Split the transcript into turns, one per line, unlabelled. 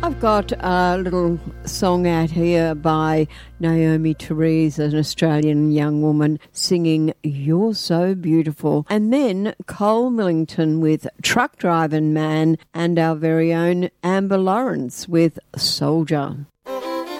I've got a little song out here by Naomi Therese, an Australian young woman, singing You're So Beautiful. And then Cole Millington with Truck Driving Man, and our very own Amber Lawrence with Soldier.